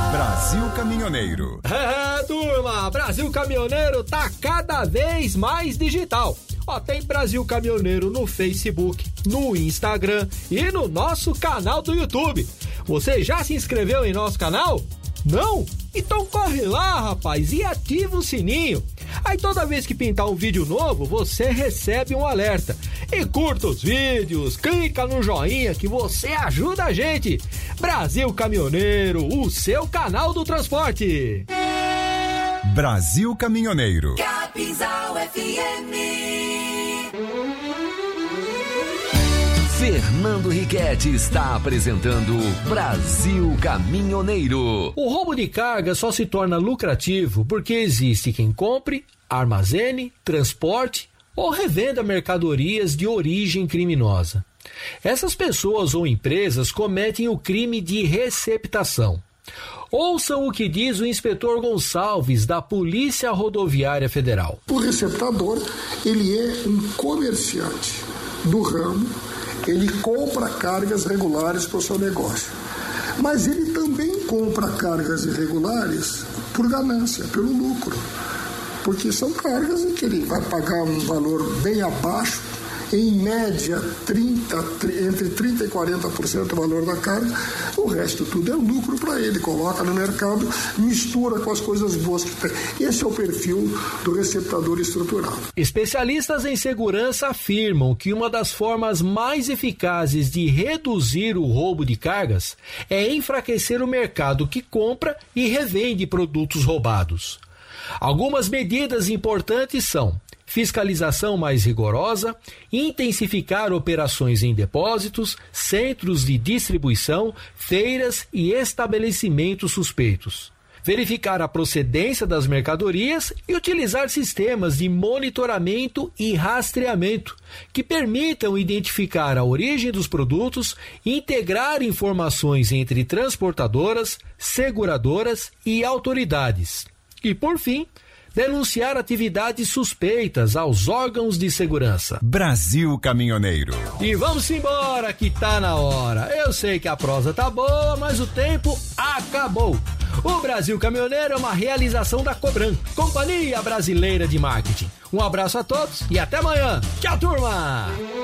Brasil Caminhoneiro. Turma, Brasil Caminhoneiro tá cada vez mais digital. Ó, tem Brasil Caminhoneiro no Facebook, no Instagram e no nosso canal do YouTube. Você já se inscreveu em nosso canal? Não? Então corre lá, rapaz, e ativa o sininho. Aí toda vez que pintar um vídeo novo, você recebe um alerta. E curta os vídeos, clica no joinha que você ajuda a gente. Brasil Caminhoneiro, o seu canal do transporte. Brasil Caminhoneiro. Capinzal FM. Fernando Riquetti está apresentando Brasil Caminhoneiro. O roubo de carga só se torna lucrativo porque existe quem compre, armazene, transporte ou revenda mercadorias de origem criminosa. Essas pessoas ou empresas cometem o crime de receptação. Ouçam o que diz o inspetor Gonçalves, da Polícia Rodoviária Federal. O receptador, ele é um comerciante do ramo. Ele compra cargas regulares para o seu negócio. Mas ele também compra cargas irregulares por ganância, pelo lucro. Porque são cargas em que ele vai pagar um valor bem abaixo, em média entre 30% e 40% do valor da carga. O resto tudo é lucro para ele. Coloca no mercado, mistura com as coisas boas que tem. Esse é o perfil do receptador estruturado. Especialistas em segurança afirmam que uma das formas mais eficazes de reduzir o roubo de cargas é enfraquecer o mercado que compra e revende produtos roubados. Algumas medidas importantes são: fiscalização mais rigorosa, intensificar operações em depósitos, centros de distribuição, feiras e estabelecimentos suspeitos. Verificar a procedência das mercadorias e utilizar sistemas de monitoramento e rastreamento que permitam identificar a origem dos produtos, integrar informações entre transportadoras, seguradoras e autoridades. E, por fim, denunciar atividades suspeitas aos órgãos de segurança. Brasil Caminhoneiro. E vamos embora que tá na hora. Eu sei que a prosa tá boa, mas o tempo acabou. O Brasil Caminhoneiro é uma realização da Cobran, Companhia Brasileira de Marketing. Um abraço a todos e até amanhã. Tchau, turma!